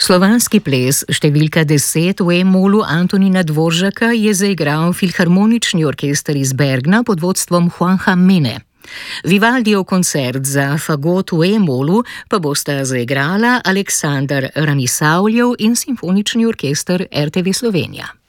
Slovanski ples številka 10 v E-molu Antonina Dvoržaka je zaigral Filharmonični orkester iz Bergna pod vodstvom Juanja Mene. Vivaldijev koncert za fagot v E-molu pa bosta zaigrala Aleksandar Ranisavljev in Simfonični orkester RTV Slovenija.